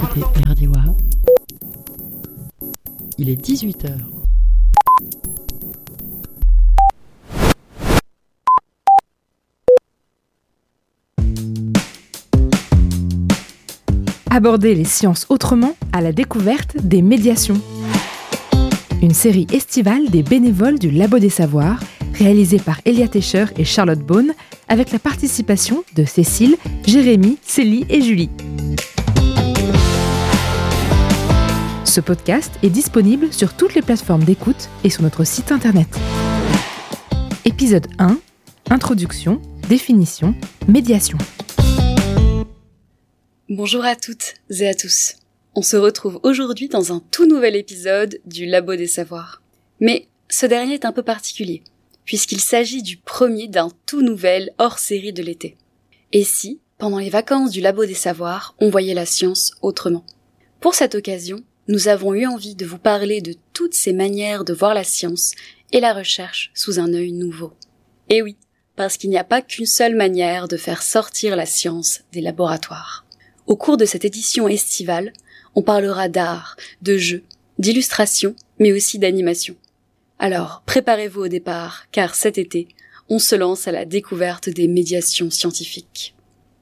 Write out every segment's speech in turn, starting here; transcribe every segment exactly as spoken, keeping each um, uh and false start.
écoutez Merdiwa. Il est dix-huit heures. Aborder les sciences autrement à la découverte des médiations. Une série estivale des bénévoles du Labo des Savoirs, réalisée par Elia Tescher et Charlotte Beaune, avec la participation de Cécile, Jérémy, Célie et Julie. Ce podcast est disponible sur toutes les plateformes d'écoute et sur notre site internet. Épisode un, Introduction, définition, médiation. Bonjour à toutes et à tous. On se retrouve aujourd'hui dans un tout nouvel épisode du Labo des Savoirs. Mais ce dernier est un peu particulier, puisqu'il s'agit du premier d'un tout nouvel hors-série de l'été. Et si, pendant les vacances du Labo des Savoirs, on voyait la science autrement ? Pour cette occasion, nous avons eu envie de vous parler de toutes ces manières de voir la science et la recherche sous un œil nouveau. Et oui, parce qu'il n'y a pas qu'une seule manière de faire sortir la science des laboratoires. Au cours de cette édition estivale, on parlera d'art, de jeux, d'illustration, mais aussi d'animation. Alors, préparez-vous au départ, car cet été, on se lance à la découverte des médiations scientifiques.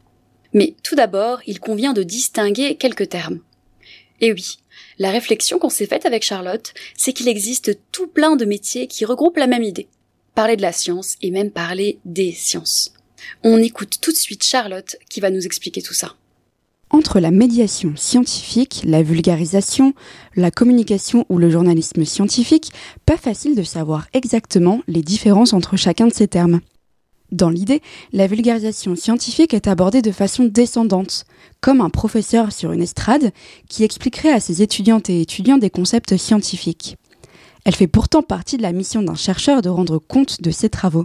Mais tout d'abord, il convient de distinguer quelques termes. Et oui, la réflexion qu'on s'est faite avec Charlotte, c'est qu'il existe tout plein de métiers qui regroupent la même idée. Parler de la science et même parler des sciences. On écoute tout de suite Charlotte qui va nous expliquer tout ça. Entre la médiation scientifique, la vulgarisation, la communication ou le journalisme scientifique, pas facile de savoir exactement les différences entre chacun de ces termes. Dans l'idée, la vulgarisation scientifique est abordée de façon descendante, comme un professeur sur une estrade qui expliquerait à ses étudiantes et étudiants des concepts scientifiques. Elle fait pourtant partie de la mission d'un chercheur de rendre compte de ses travaux.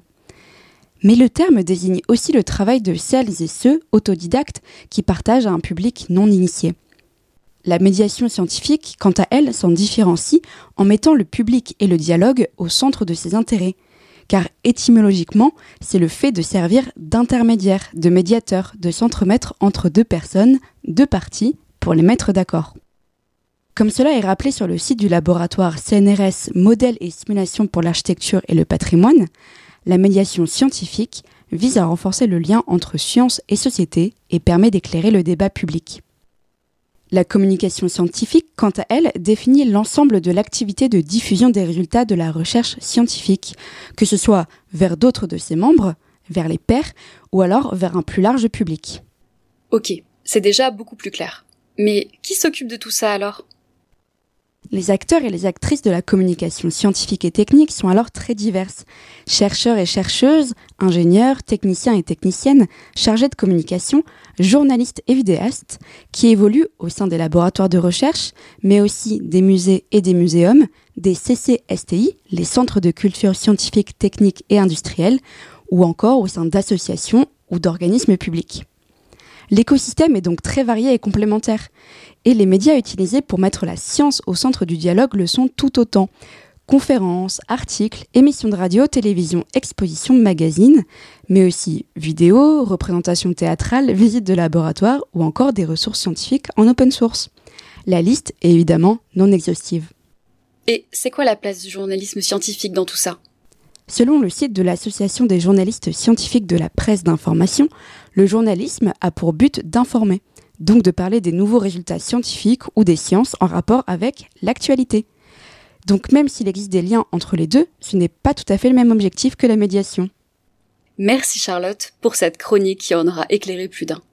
Mais le terme désigne aussi le travail de celles et ceux autodidactes qui partagent à un public non initié. La médiation scientifique, quant à elle, s'en différencie en mettant le public et le dialogue au centre de ses intérêts. Car étymologiquement, c'est le fait de servir d'intermédiaire, de médiateur, de s'entremettre entre deux personnes, deux parties, pour les mettre d'accord. Comme cela est rappelé sur le site du laboratoire C N R S Modèles et Simulations pour l'architecture et le patrimoine, la médiation scientifique vise à renforcer le lien entre science et société et permet d'éclairer le débat public. La communication scientifique, quant à elle, définit l'ensemble de l'activité de diffusion des résultats de la recherche scientifique, que ce soit vers d'autres de ses membres, vers les pairs, ou alors vers un plus large public. Ok, c'est déjà beaucoup plus clair. Mais qui s'occupe de tout ça alors ? Les acteurs et les actrices de la communication scientifique et technique sont alors très diverses. Chercheurs et chercheuses, ingénieurs, techniciens et techniciennes, chargés de communication, journalistes et vidéastes, qui évoluent au sein des laboratoires de recherche, mais aussi des musées et des muséums, des C C S T I, les centres de culture scientifique, technique et industrielle, ou encore au sein d'associations ou d'organismes publics. L'écosystème est donc très varié et complémentaire. Et les médias utilisés pour mettre la science au centre du dialogue le sont tout autant. Conférences, articles, émissions de radio, télévision, expositions, magazines, mais aussi vidéos, représentations théâtrales, visites de laboratoire ou encore des ressources scientifiques en open source. La liste est évidemment non exhaustive. Et c'est quoi la place du journalisme scientifique dans tout ça ? Selon le site de l'Association des journalistes scientifiques de la presse d'information, le journalisme a pour but d'informer, donc de parler des nouveaux résultats scientifiques ou des sciences en rapport avec l'actualité. Donc même s'il existe des liens entre les deux, ce n'est pas tout à fait le même objectif que la médiation. Merci Charlotte pour cette chronique qui en aura éclairé plus d'un.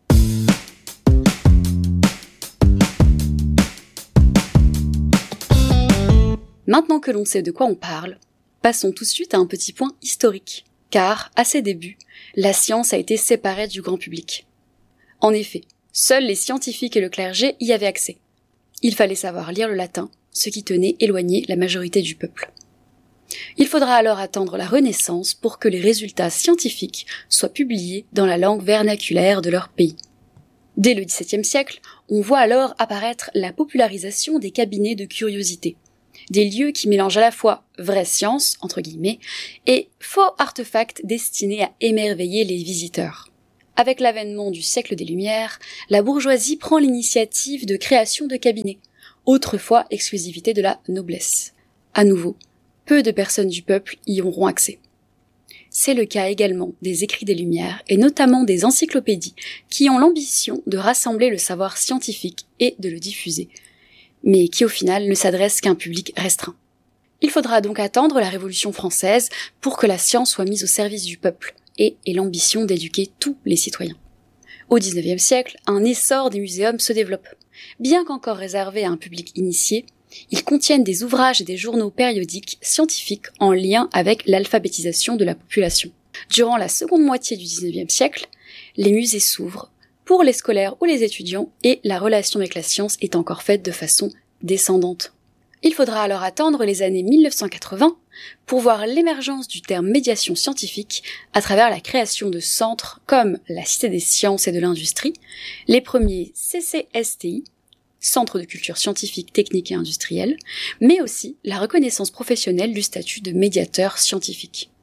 Maintenant que l'on sait de quoi on parle, passons tout de suite à un petit point historique. Car, à ses débuts, la science a été séparée du grand public. En effet, seuls les scientifiques et le clergé y avaient accès. Il fallait savoir lire le latin, ce qui tenait éloigné la majorité du peuple. Il faudra alors attendre la Renaissance pour que les résultats scientifiques soient publiés dans la langue vernaculaire de leur pays. Dès le dix-septième siècle, on voit alors apparaître la popularisation des cabinets de curiosité, des lieux qui mélangent à la fois vraie science, entre guillemets, et faux artefacts destinés à émerveiller les visiteurs. Avec l'avènement du siècle des Lumières, la bourgeoisie prend l'initiative de création de cabinets, autrefois exclusivité de la noblesse. À nouveau, peu de personnes du peuple y auront accès. C'est le cas également des écrits des Lumières et notamment des encyclopédies qui ont l'ambition de rassembler le savoir scientifique et de le diffuser, mais qui au final ne s'adressent qu'à un public restreint. Il faudra donc attendre la Révolution française pour que la science soit mise au service du peuple et ait l'ambition d'éduquer tous les citoyens. Au dix-neuvième siècle, un essor des muséums se développe. Bien qu'encore réservés à un public initié, ils contiennent des ouvrages et des journaux périodiques scientifiques en lien avec l'alphabétisation de la population. Durant la seconde moitié du dix-neuvième siècle, les musées s'ouvrent pour les scolaires ou les étudiants et la relation avec la science est encore faite de façon descendante. Il faudra alors attendre les années mille neuf cent quatre-vingts pour voir l'émergence du terme médiation scientifique à travers la création de centres comme la Cité des sciences et de l'industrie, les premiers C C S T I, Centre de culture scientifique, technique et industrielle, mais aussi la reconnaissance professionnelle du statut de médiateur scientifique.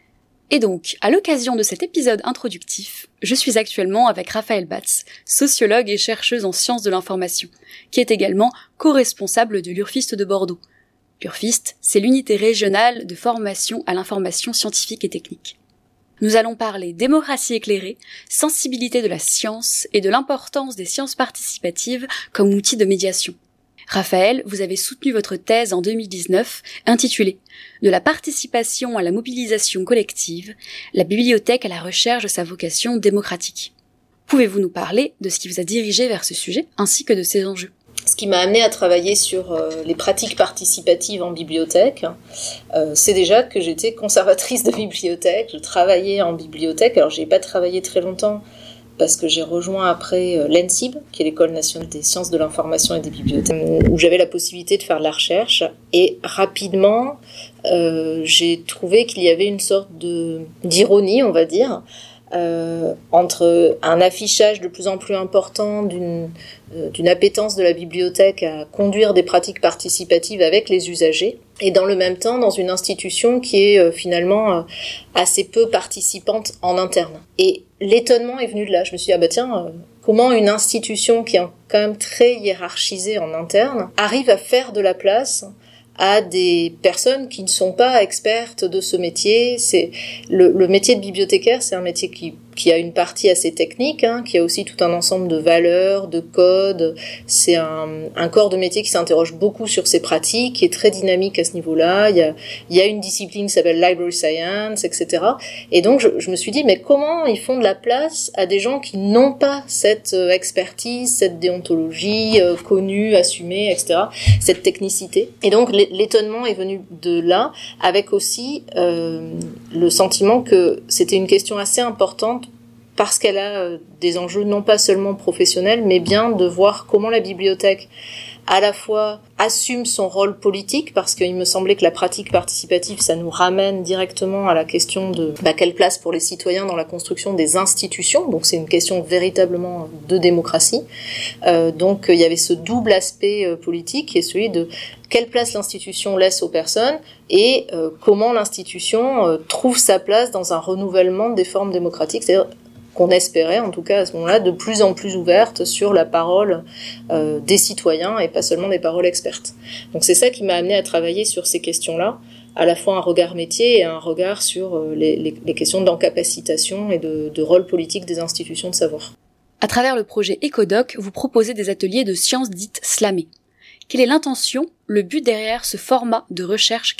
Et donc, à l'occasion de cet épisode introductif, je suis actuellement avec Raphaël Batz, sociologue et chercheuse en sciences de l'information, qui est également co-responsable de l'Urfist de Bordeaux. L'Urfist, c'est l'unité régionale de formation à l'information scientifique et technique. Nous allons parler démocratie éclairée, sensibilité de la science et de l'importance des sciences participatives comme outil de médiation. Raphaël, vous avez soutenu votre thèse en deux mille dix-neuf, intitulée « De la participation à la mobilisation collective, la bibliothèque à la recherche de sa vocation démocratique ». Pouvez-vous nous parler de ce qui vous a dirigé vers ce sujet, ainsi que de ses enjeux ? Ce qui m'a amené à travailler sur euh, les pratiques participatives en bibliothèque, euh, c'est déjà que j'étais conservatrice de bibliothèque, je travaillais en bibliothèque, alors j'ai pas travaillé très longtemps parce que j'ai rejoint après euh, l'E N S I B, qui est l'École nationale des sciences de l'information et des bibliothèques, où j'avais la possibilité de faire de la recherche, et rapidement euh, j'ai trouvé qu'il y avait une sorte de, d'ironie, on va dire, Euh, entre un affichage de plus en plus important d'une, euh, d'une appétence de la bibliothèque à conduire des pratiques participatives avec les usagers, et dans le même temps dans une institution qui est euh, finalement euh, assez peu participante en interne. Et l'étonnement est venu de là. Je me suis dit, ah bah tiens, euh, comment une institution qui est quand même très hiérarchisée en interne arrive à faire de la place à des personnes qui ne sont pas expertes de ce métier. C'est le, le métier de bibliothécaire, c'est un métier qui, qui a une partie assez technique, hein, qui a aussi tout un ensemble de valeurs, de codes. C'est un, un corps de métier qui s'interroge beaucoup sur ses pratiques, qui est très dynamique à ce niveau-là. Il y a, il y a une discipline qui s'appelle Library Science, et cetera. Et donc, je, je me suis dit, mais comment ils font de la place à des gens qui n'ont pas cette expertise, cette déontologie euh, connue, assumée, et cetera, cette technicité. Et donc, les, l'étonnement est venu de là, avec aussi euh, le sentiment que c'était une question assez importante parce qu'elle a euh, des enjeux non pas seulement professionnels, mais bien de voir comment la bibliothèque à la fois assume son rôle politique, parce qu'il me semblait que la pratique participative, ça nous ramène directement à la question de bah, quelle place pour les citoyens dans la construction des institutions, donc c'est une question véritablement de démocratie. Euh, donc il y avait ce double aspect euh, politique qui est celui de quelle place l'institution laisse aux personnes et euh, comment l'institution euh, trouve sa place dans un renouvellement des formes démocratiques, c'est-à-dire qu'on espérait, en tout cas à ce moment-là, de plus en plus ouverte sur la parole euh, des citoyens et pas seulement des paroles expertes. Donc c'est ça qui m'a amené à travailler sur ces questions-là, à la fois un regard métier et un regard sur euh, les, les, les questions d'encapacitation et de, de rôle politique des institutions de savoir. À travers le projet Ecodoc, vous proposez des ateliers de sciences dites slamées. Quelle est l'intention, le but derrière ce format de recherche-création ?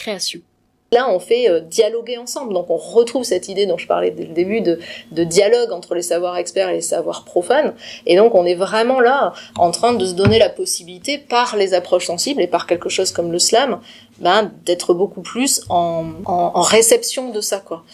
Là, on fait euh, dialoguer ensemble. Donc, on retrouve cette idée dont je parlais dès le début de, de dialogue entre les savoirs experts et les savoirs profanes. Et donc, on est vraiment là en train de se donner la possibilité, par les approches sensibles et par quelque chose comme le slam, ben, d'être beaucoup plus en, en, en réception de ça, quoi.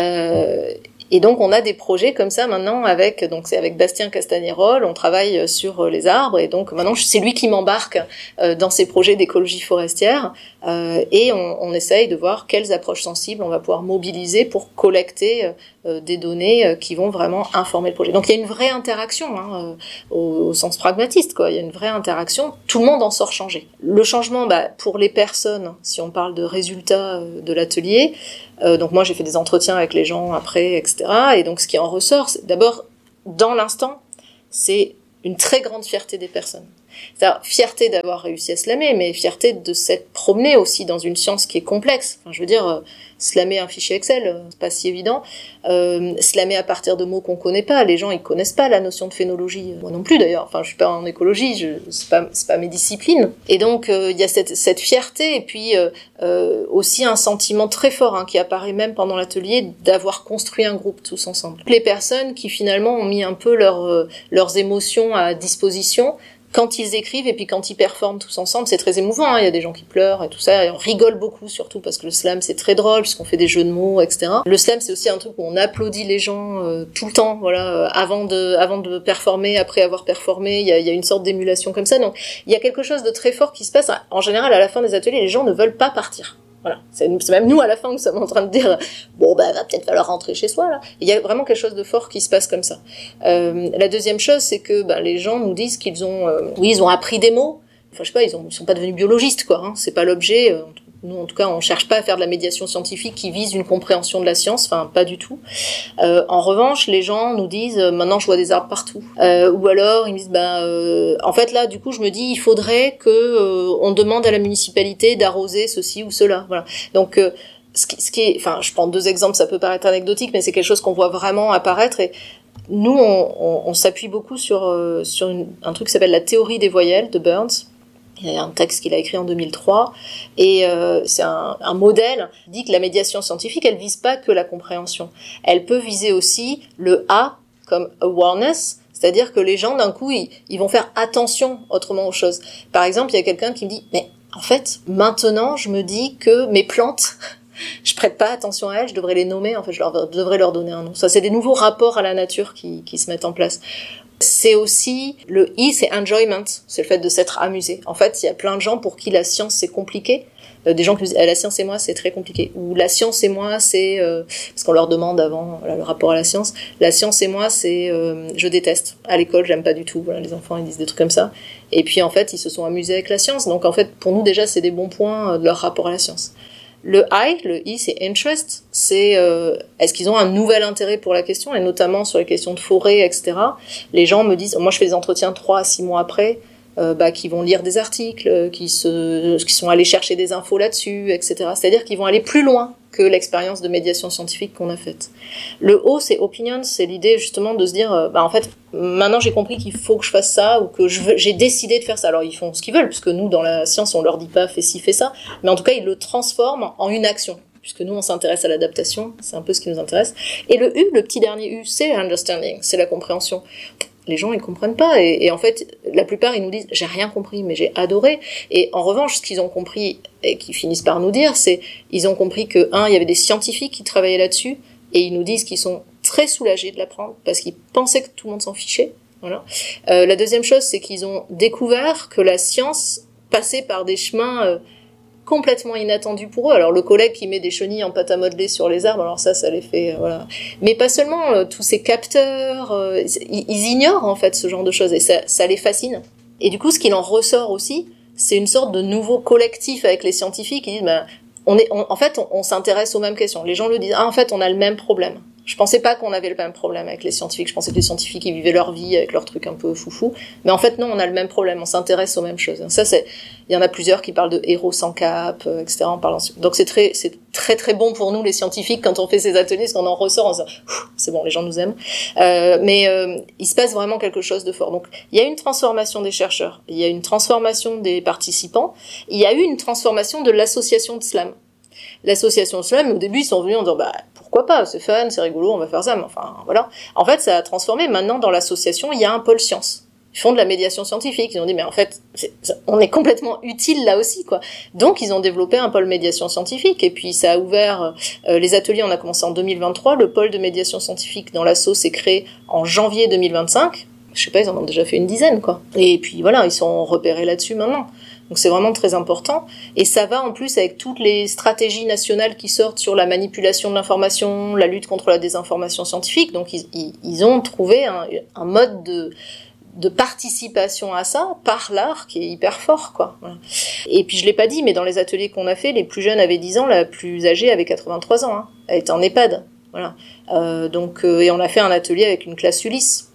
Euh, Et donc, on a des projets comme ça maintenant avec, donc c'est avec Bastien Castagnerol, on travaille sur les arbres, et donc maintenant, c'est lui qui m'embarque euh, dans ces projets d'écologie forestière, euh, et on, on essaye de voir quelles approches sensibles on va pouvoir mobiliser pour collecter euh, des données euh, qui vont vraiment informer le projet. Donc, il y a une vraie interaction, hein, euh, au, au sens pragmatiste, quoi. Il y a une vraie interaction. Tout le monde en sort changé. Le changement, bah, pour les personnes, si on parle de résultats euh, de l'atelier, Euh, donc moi j'ai fait des entretiens avec les gens après, et cetera. Et donc ce qui en ressort, c'est d'abord dans l'instant, c'est une très grande fierté des personnes. C'est-à-dire fierté d'avoir réussi à slammer, mais fierté de s'être promené aussi dans une science qui est complexe. Enfin, je veux dire, euh, slammer un fichier Excel, euh, c'est pas si évident. Euh, slammer à partir de mots qu'on connaît pas. Les gens, ils connaissent pas la notion de phénologie. Moi non plus, d'ailleurs. Enfin, je suis pas en écologie, je, c'est pas, c'est pas mes disciplines. Et donc, il euh, y a cette, cette fierté, et puis euh, euh, aussi un sentiment très fort hein, qui apparaît même pendant l'atelier d'avoir construit un groupe tous ensemble. Les personnes qui finalement ont mis un peu leur, euh, leurs émotions à disposition, quand ils écrivent et puis quand ils performent tous ensemble, c'est très émouvant, hein. Il y a des gens qui pleurent et tout ça, et on rigole beaucoup surtout parce que le slam c'est très drôle puisqu'on fait des jeux de mots, et cetera. Le slam c'est aussi un truc où on applaudit les gens euh, tout le temps, voilà, euh, avant de avant de performer, après avoir performé, il y a, il y a une sorte d'émulation comme ça. Donc il y a quelque chose de très fort qui se passe. En général, à la fin des ateliers, les gens ne veulent pas partir. Voilà, c'est, c'est même nous à la fin que nous sommes en train de dire bon bah va peut-être falloir rentrer chez soi là. Il y a vraiment quelque chose de fort qui se passe comme ça. Euh, la deuxième chose c'est que bah, les gens nous disent qu'ils ont euh, oui ils ont appris des mots. Enfin je sais pas ils ont ils sont pas devenus biologistes quoi. Hein, c'est pas l'objet. Euh, Nous, en tout cas, on cherche pas à faire de la médiation scientifique qui vise une compréhension de la science, enfin, pas du tout. Euh, en revanche, les gens nous disent, euh, maintenant, je vois des arbres partout. Euh, ou alors, ils me disent, bah, euh, en fait, là, du coup, je me dis, il faudrait que euh, on demande à la municipalité d'arroser ceci ou cela. Voilà. Donc, euh, ce qui, ce qui est, enfin, je prends deux exemples, ça peut paraître anecdotique, mais c'est quelque chose qu'on voit vraiment apparaître. Et nous, on, on, on s'appuie beaucoup sur euh, sur une, un truc qui s'appelle la théorie des voyelles de Burns. Il y a un texte qu'il a écrit en deux mille trois, et euh, c'est un, un modèle qui dit que la médiation scientifique, elle vise pas que la compréhension. Elle peut viser aussi le A comme awareness, c'est-à-dire que les gens, d'un coup, ils, ils vont faire attention autrement aux choses. Par exemple, il y a quelqu'un qui me dit, mais en fait, maintenant, je me dis que mes plantes, je prête pas attention à elles, je devrais les nommer, en fait, je leur, je devrais leur donner un nom. Ça, c'est des nouveaux rapports à la nature qui, qui se mettent en place. C'est aussi, le I, c'est enjoyment, c'est le fait de s'être amusé. En fait, il y a plein de gens pour qui la science, c'est compliqué. Euh, des gens qui disent, ah, la science et moi, c'est très compliqué. Ou la science et moi, c'est, euh, parce qu'on leur demande avant voilà, le rapport à la science, la science et moi, c'est, euh, je déteste. À l'école, j'aime pas du tout. Voilà, les enfants, ils disent des trucs comme ça. Et puis, en fait, ils se sont amusés avec la science. Donc, en fait, pour nous, déjà, c'est des bons points de leur rapport à la science. Le I, le I, c'est interest, c'est euh, est-ce qu'ils ont un nouvel intérêt pour la question, et notamment sur les questions de forêt, et cetera. Les gens me disent, moi je fais des entretiens trois à six mois après, euh, bah, qui vont lire des articles, qui, se, qui sont allés chercher des infos là-dessus, et cetera. C'est-à-dire qu'ils vont aller plus loin que l'expérience de médiation scientifique qu'on a faite. Le O, c'est opinion, c'est l'idée justement de se dire, euh, bah en fait, maintenant j'ai compris qu'il faut que je fasse ça, ou que je veux, j'ai décidé de faire ça. Alors ils font ce qu'ils veulent, puisque nous, dans la science, on leur dit pas fais ci, fais ça, mais en tout cas, ils le transforment en une action, puisque nous, on s'intéresse à l'adaptation, c'est un peu ce qui nous intéresse. Et le U, le petit dernier U, c'est understanding, c'est la compréhension. Les gens, ils comprennent pas, et, et en fait, la plupart, ils nous disent, j'ai rien compris, mais j'ai adoré. Et en revanche, ce qu'ils ont compris, et qu'ils finissent par nous dire, c'est, ils ont compris que, un, il y avait des scientifiques qui travaillaient là-dessus, et ils nous disent qu'ils sont très soulagés de l'apprendre, parce qu'ils pensaient que tout le monde s'en fichait. Voilà. Euh, la deuxième chose, c'est qu'ils ont découvert que la science passait par des chemins euh, complètement inattendus pour eux. Alors le collègue qui met des chenilles en pâte à modeler sur les arbres, alors ça, ça les fait, euh, voilà. Mais pas seulement, euh, tous ces capteurs, euh, ils, ils ignorent en fait ce genre de choses, et ça, ça les fascine. Et du coup, ce qu'il en ressort aussi, c'est une sorte de nouveau collectif avec les scientifiques qui disent, bah, on est, on, en fait, on, on s'intéresse aux mêmes questions. Les gens le disent, ah, en fait, on a le même problème. Je pensais pas qu'on avait le même problème avec les scientifiques. Je pensais que les scientifiques, ils vivaient leur vie avec leurs trucs un peu foufou. Mais en fait, non, on a le même problème. On s'intéresse aux mêmes choses. Ça, c'est, il y en a plusieurs qui parlent de héros sans cap, et cetera en parlant. Donc c'est très, c'est très très bon pour nous, les scientifiques, quand on fait ces ateliers, parce qu'on en ressort, on se dit, c'est bon, les gens nous aiment. Euh, mais, euh, il se passe vraiment quelque chose de fort. Donc, il y a une transformation des chercheurs. Il y a une transformation des participants. Il y a eu une transformation de l'association de slam. L'association slam, au début, ils sont venus en disant, bah, pourquoi pas, c'est fun, c'est rigolo, on va faire ça, mais enfin, voilà. En fait, ça a transformé. Maintenant, dans l'association, il y a un pôle science. Ils font de la médiation scientifique. Ils ont dit, mais en fait, c'est, on est complètement utile là aussi, quoi. Donc, ils ont développé un pôle médiation scientifique. Et puis, ça a ouvert euh, les ateliers. On a commencé en deux mille vingt-trois. Le pôle de médiation scientifique dans l'asso s'est créé en janvier deux mille vingt-cinq. Je sais pas, ils en ont déjà fait une dizaine, quoi. Et puis, voilà, ils sont repérés là-dessus maintenant. Donc c'est vraiment très important, et ça va en plus avec toutes les stratégies nationales qui sortent sur la manipulation de l'information, la lutte contre la désinformation scientifique. Donc ils, ils, ils ont trouvé un, un mode de, de participation à ça par l'art qui est hyper fort, quoi. Voilà. Et puis je l'ai pas dit, mais dans les ateliers qu'on a fait, les plus jeunes avaient dix ans, la plus âgée avait quatre-vingt-trois ans. Hein. Elle était en EHPAD. Voilà. Euh, donc euh, et on a fait un atelier avec une classe Ulysse.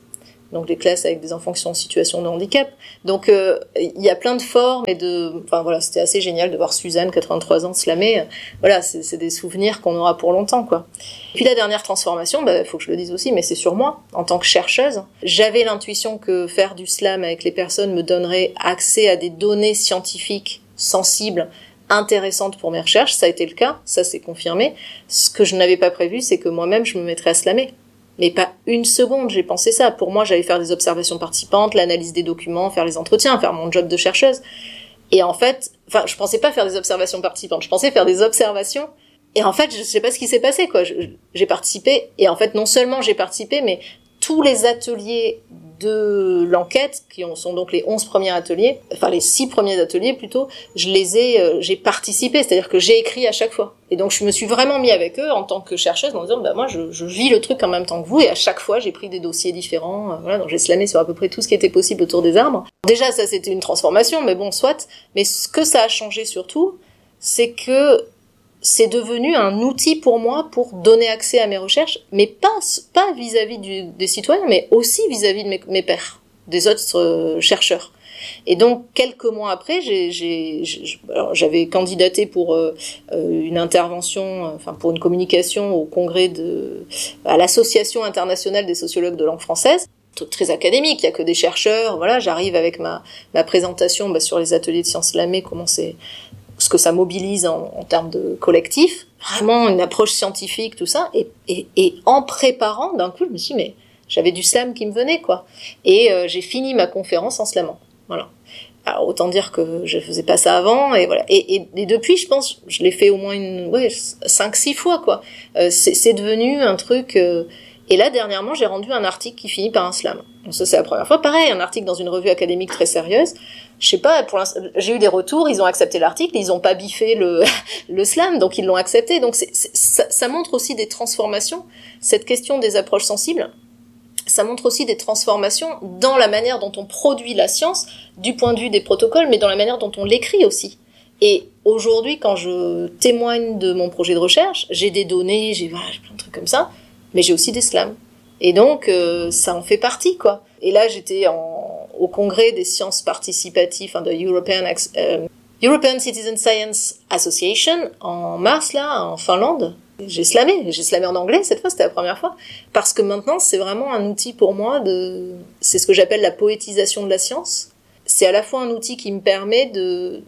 donc des classes avec des enfants qui sont en situation de handicap. Donc euh, il y a plein de formes et de, enfin voilà, c'était assez génial de voir Suzanne, quatre-vingt-trois ans, slammer. Voilà, c'est, c'est des souvenirs qu'on aura pour longtemps, quoi. Et puis la dernière transformation, bah faut que je le dise aussi, mais c'est sur moi en tant que chercheuse. J'avais l'intuition que faire du slam avec les personnes me donnerait accès à des données scientifiques sensibles, intéressantes pour mes recherches. Ça a été le cas, ça s'est confirmé. Ce que je n'avais pas prévu, c'est que moi-même je me mettrais à slammer. Mais pas une seconde, j'ai pensé ça. Pour moi, j'allais faire des observations participantes, l'analyse des documents, faire les entretiens, faire mon job de chercheuse. Et en fait, enfin, je pensais pas faire des observations participantes, je pensais faire des observations. Et en fait, je sais pas ce qui s'est passé, quoi. Je, j'ai participé, et en fait, non seulement j'ai participé, mais tous les ateliers de l'enquête, qui sont donc les onze premiers ateliers, enfin les six premiers ateliers plutôt, je les ai, euh, j'ai participé, c'est-à-dire que j'ai écrit à chaque fois. Et donc je me suis vraiment mis avec eux en tant que chercheuse en disant, bah moi je, je vis le truc en même temps que vous, et à chaque fois j'ai pris des dossiers différents, euh, voilà, donc j'ai slamé sur à peu près tout ce qui était possible autour des arbres. Déjà ça c'était une transformation, mais bon soit, mais ce que ça a changé surtout, c'est que c'est devenu un outil pour moi pour donner accès à mes recherches, mais pas, pas vis-à-vis du, des citoyens, mais aussi vis-à-vis de mes, mes pairs, des autres euh, chercheurs. Et donc, quelques mois après, j'ai, j'ai, j'ai, alors, j'avais candidaté pour euh, une intervention, enfin pour une communication au congrès de, à l'Association internationale des sociologues de langue française. Très académique, il y a que des chercheurs, voilà, j'arrive avec ma, ma présentation bah, sur les ateliers de sciences slamées, comment c'est, ce que ça mobilise en, en termes de collectif, vraiment une approche scientifique, tout ça, et, et, et en préparant, d'un coup, je me suis dit, mais j'avais du slam qui me venait, quoi. Et euh, j'ai fini ma conférence en slamant, voilà. Alors, autant dire que je faisais pas ça avant, et voilà. Et, et, et depuis, je pense, je l'ai fait au moins une, ouais, cinq, six fois, quoi. Euh, c'est, c'est devenu un truc, euh, et là, dernièrement, j'ai rendu un article qui finit par un slam. Donc ça, c'est la première fois. Pareil, un article dans une revue académique très sérieuse. Je sais pas, pour l'instant, j'ai eu des retours, ils ont accepté l'article, ils ont pas biffé le, le slam, donc ils l'ont accepté. Donc c'est, c'est, ça, ça montre aussi des transformations. Cette question des approches sensibles, ça montre aussi des transformations dans la manière dont on produit la science, du point de vue des protocoles, mais dans la manière dont on l'écrit aussi. Et aujourd'hui, quand je témoigne de mon projet de recherche, j'ai des données, j'ai, voilà, j'ai plein de trucs comme ça, mais j'ai aussi des slams. Et donc, euh, ça en fait partie, quoi. Et là, j'étais en, au congrès des sciences participatives, hein, de European, euh, European Citizen Science Association, en mars, là, en Finlande. J'ai slamé, j'ai slamé en anglais, cette fois, c'était la première fois. Parce que maintenant, c'est vraiment un outil pour moi de, c'est ce que j'appelle la poétisation de la science. C'est à la fois un outil qui me permet de,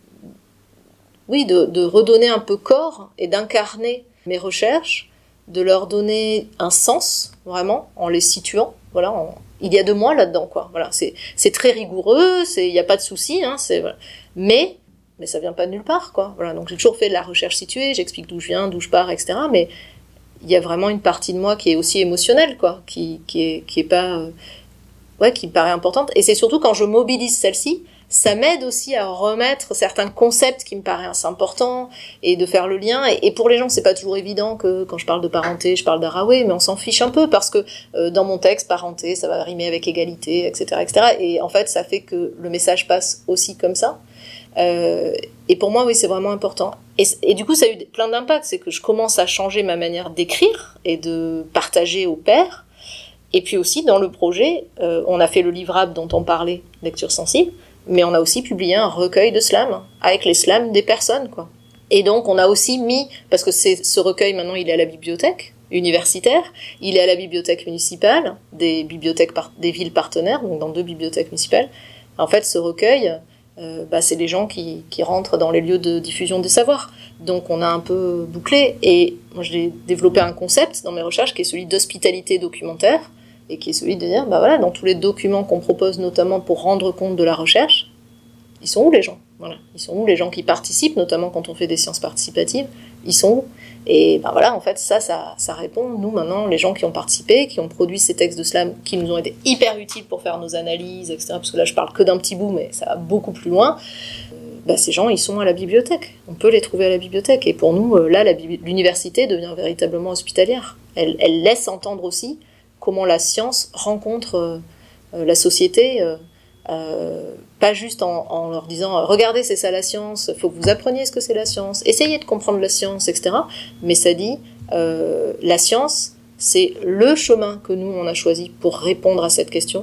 oui, de, de redonner un peu corps et d'incarner mes recherches, de leur donner un sens, vraiment, en les situant, voilà, en, il y a de moi là-dedans, quoi, voilà, c'est, c'est très rigoureux, c'est, il y a pas de souci, hein, c'est, voilà. mais, mais ça vient pas de nulle part, quoi, voilà, donc j'ai toujours fait de la recherche située, j'explique d'où je viens, d'où je pars, et cetera, mais il y a vraiment une partie de moi qui est aussi émotionnelle, quoi, qui, qui est, qui est pas, euh, ouais, qui me paraît importante, et c'est surtout quand je mobilise celle-ci, ça m'aide aussi à remettre certains concepts qui me paraissent importants et de faire le lien. Et, et pour les gens, c'est pas toujours évident que quand je parle de parenté, je parle d'Haraway, mais on s'en fiche un peu parce que euh, dans mon texte, parenté, ça va rimer avec égalité, et cetera, et cetera. Et en fait, ça fait que le message passe aussi comme ça. Euh, et pour moi, oui, c'est vraiment important. Et, et du coup, ça a eu plein d'impacts. C'est que je commence à changer ma manière d'écrire et de partager aux pairs. Et puis aussi, dans le projet, euh, on a fait le livrable dont on parlait, Lecture sensible, mais on a aussi publié un recueil de slams, avec les slams des personnes, quoi. Et donc, on a aussi mis, parce que c'est, ce recueil, maintenant, il est à la bibliothèque universitaire, il est à la bibliothèque municipale, des bibliothèques, par, des villes partenaires, donc dans deux bibliothèques municipales. En fait, ce recueil, euh, bah, c'est les gens qui, qui rentrent dans les lieux de diffusion des savoirs. Donc, on a un peu bouclé, et moi, j'ai développé un concept dans mes recherches, qui est celui d'hospitalité documentaire, et qui est celui de dire, bah voilà, dans tous les documents qu'on propose, notamment pour rendre compte de la recherche, ils sont où les gens ? Voilà, ils sont où les gens qui participent, notamment quand on fait des sciences participatives, ils sont où ? Et ben voilà, en fait, ça, ça, ça répond, nous maintenant, les gens qui ont participé, qui ont produit ces textes de slam, qui nous ont été hyper utiles pour faire nos analyses, et cetera, parce que là, je parle que d'un petit bout, mais ça va beaucoup plus loin, euh, bah, ces gens, ils sont à la bibliothèque. On peut les trouver à la bibliothèque. Et pour nous, euh, là, la, l'université devient véritablement hospitalière. Elle, elle laisse entendre aussi comment la science rencontre euh, la société, euh, euh, pas juste en, en leur disant « Regardez, c'est ça la science, il faut que vous appreniez ce que c'est la science, essayez de comprendre la science, et cetera » Mais ça dit euh, « La science, c'est le chemin que nous, on a choisi pour répondre à cette question.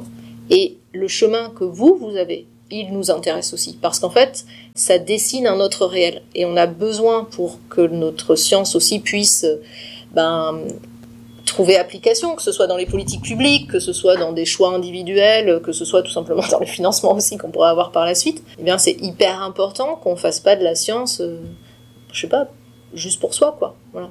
Et le chemin que vous, vous avez, il nous intéresse aussi, parce qu'en fait, ça dessine un autre réel. Et on a besoin, pour que notre science aussi puisse ben, trouver application, que ce soit dans les politiques publiques, que ce soit dans des choix individuels, que ce soit tout simplement dans le financement aussi qu'on pourra avoir par la suite, eh bien c'est hyper important qu'on fasse pas de la science, euh, je sais pas, juste pour soi, quoi. Voilà.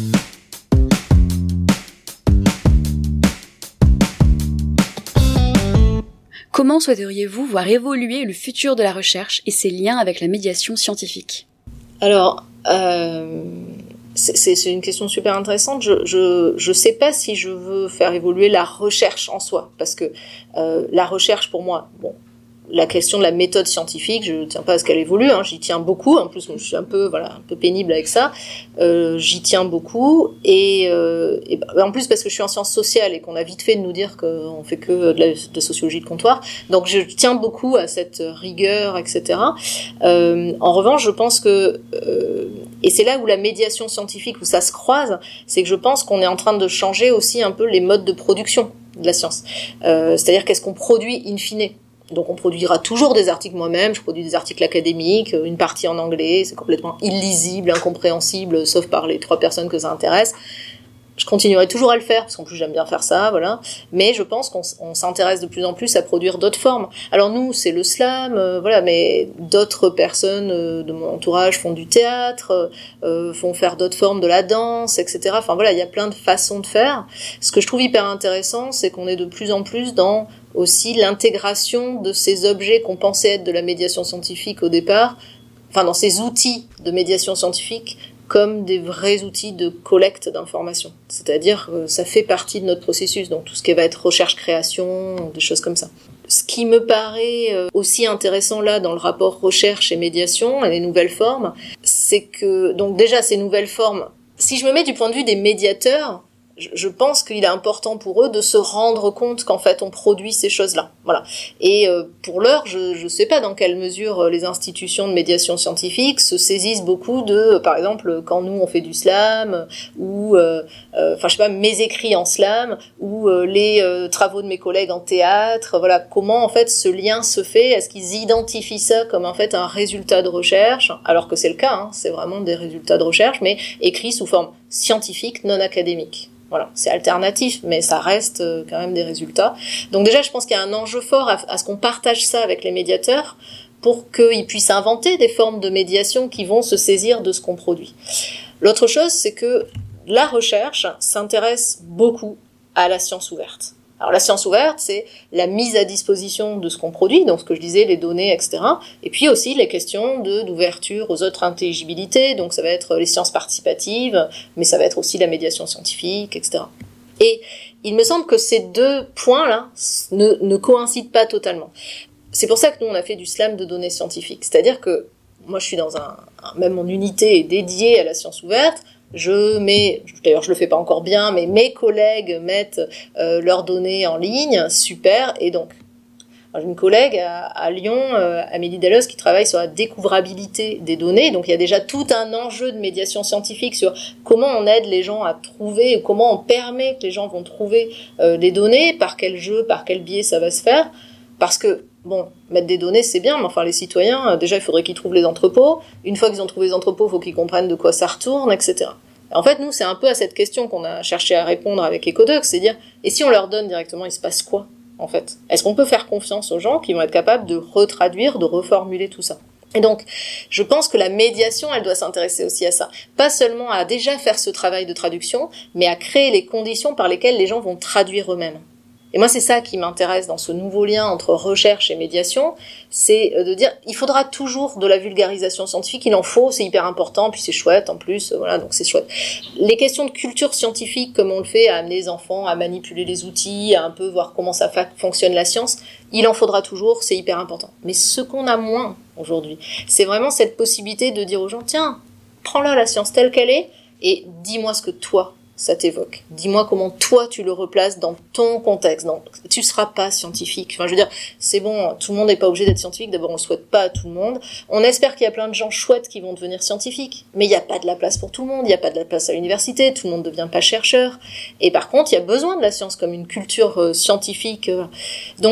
Comment souhaiteriez-vous voir évoluer le futur de la recherche et ses liens avec la médiation scientifique ? Alors, euh, c'est, c'est, c'est une question super intéressante. Je, je, je sais pas si je veux faire évoluer la recherche en soi, parce que euh, la recherche pour moi, bon, la question de la méthode scientifique, je tiens pas à ce qu'elle évolue, hein, j'y tiens beaucoup. En plus, je suis un peu, voilà, un peu pénible avec ça. Euh, j'y tiens beaucoup, et, euh, et bah, en plus parce que je suis en sciences sociales et qu'on a vite fait de nous dire qu'on fait que de la, de la sociologie de comptoir. Donc, je tiens beaucoup à cette rigueur, et cetera. Euh, en revanche, je pense que euh, et c'est là où la médiation scientifique, où ça se croise, c'est que je pense qu'on est en train de changer aussi un peu les modes de production de la science. Euh, c'est-à-dire qu'est-ce qu'on produit in fine. Donc on produira toujours des articles moi-même, je produis des articles académiques, une partie en anglais, c'est complètement illisible, incompréhensible, sauf par les trois personnes que ça intéresse. Je continuerai toujours à le faire, parce qu'en plus j'aime bien faire ça, voilà. Mais je pense qu'on on s'intéresse de plus en plus à produire d'autres formes. Alors nous, c'est le slam, euh, voilà, mais d'autres personnes euh, de mon entourage font du théâtre, euh, font faire d'autres formes de la danse, et cetera. Enfin voilà, il y a plein de façons de faire. Ce que je trouve hyper intéressant, c'est qu'on est de plus en plus dans aussi l'intégration de ces objets qu'on pensait être de la médiation scientifique au départ, enfin dans ces outils de médiation scientifique, comme des vrais outils de collecte d'informations. C'est-à-dire que ça fait partie de notre processus, donc tout ce qui va être recherche-création, des choses comme ça. Ce qui me paraît aussi intéressant là dans le rapport recherche et médiation et les nouvelles formes, c'est que, donc déjà ces nouvelles formes, si je me mets du point de vue des médiateurs, je pense qu'il est important pour eux de se rendre compte qu'en fait on produit ces choses-là. Voilà. Et euh, pour l'heure, je ne sais pas dans quelle mesure les institutions de médiation scientifique se saisissent beaucoup de, par exemple, quand nous on fait du slam, ou, euh, euh, enfin je sais pas, mes écrits en slam, ou euh, les euh, travaux de mes collègues en théâtre. Voilà, comment en fait ce lien se fait. Est-ce qu'ils identifient ça comme en fait un résultat de recherche, alors que c'est le cas, hein, c'est vraiment des résultats de recherche, mais écrits sous forme scientifique, non académique. Voilà, c'est alternatif, mais ça reste euh, quand même des résultats. Donc déjà, je pense qu'il y a un enjeu fort à, à ce qu'on partage ça avec les médiateurs pour qu'ils puissent inventer des formes de médiation qui vont se saisir de ce qu'on produit. L'autre chose, c'est que la recherche s'intéresse beaucoup à la science ouverte. Alors la science ouverte, c'est la mise à disposition de ce qu'on produit, donc ce que je disais, les données, et cetera. Et puis aussi les questions de, d'ouverture aux autres intelligibilités, donc ça va être les sciences participatives, mais ça va être aussi la médiation scientifique, et cetera. Et il me semble que ces deux points-là ne, ne coïncident pas totalement. C'est pour ça que nous, on a fait du slam de données scientifiques. C'est-à-dire que moi, je suis dans un... Même mon unité est dédiée à la science ouverte. Je mets, d'ailleurs je le fais pas encore bien, mais mes collègues mettent euh, leurs données en ligne, super. Et donc, j'ai une collègue à, à Lyon, euh, Amélie Deleuze, qui travaille sur la découvrabilité des données. Donc il y a déjà tout un enjeu de médiation scientifique sur comment on aide les gens à trouver, ou comment on permet que les gens vont trouver euh, des données, par quel jeu, par quel biais ça va se faire. Parce que, bon, mettre des données, c'est bien, mais enfin, les citoyens, déjà, il faudrait qu'ils trouvent les entrepôts. Une fois qu'ils ont trouvé les entrepôts, il faut qu'ils comprennent de quoi ça retourne, et cetera. En fait, nous, c'est un peu à cette question qu'on a cherché à répondre avec Ecodoc, c'est dire, et si on leur donne directement, il se passe quoi, en fait? Est-ce qu'on peut faire confiance aux gens qui vont être capables de retraduire, de reformuler tout ça? Et donc, je pense que la médiation, elle doit s'intéresser aussi à ça. Pas seulement à déjà faire ce travail de traduction, mais à créer les conditions par lesquelles les gens vont traduire eux-mêmes. Et moi, c'est ça qui m'intéresse dans ce nouveau lien entre recherche et médiation, c'est de dire, il faudra toujours de la vulgarisation scientifique, il en faut, c'est hyper important, puis c'est chouette en plus, voilà, donc c'est chouette. Les questions de culture scientifique, comme on le fait, à amener les enfants à manipuler les outils, à un peu voir comment ça fa- fonctionne la science, il en faudra toujours, c'est hyper important. Mais ce qu'on a moins aujourd'hui, c'est vraiment cette possibilité de dire aux gens, tiens, prends-la la science telle qu'elle est, et dis-moi ce que toi, ça t'évoque. Dis-moi comment toi tu le replaces dans ton contexte. Donc, tu seras pas scientifique. Enfin, je veux dire, c'est bon, tout le monde n'est pas obligé d'être scientifique. D'abord, on le souhaite pas à tout le monde. On espère qu'il y a plein de gens chouettes qui vont devenir scientifiques. Mais il n'y a pas de la place pour tout le monde. Il n'y a pas de la place à l'université. Tout le monde ne devient pas chercheur. Et par contre, il y a besoin de la science comme une culture euh, scientifique. Euh. Donc,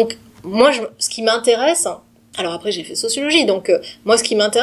moi, je, ce qui m'intéresse, alors après j'ai fait sociologie, donc euh, moi ce qui m'intéresse,